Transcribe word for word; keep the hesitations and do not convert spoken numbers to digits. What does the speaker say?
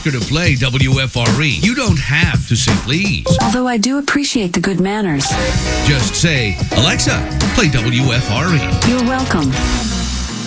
ask her to play W F R E. You don't have to say please. Although I do appreciate the good manners. Just say, Alexa, play W F R E. You're welcome.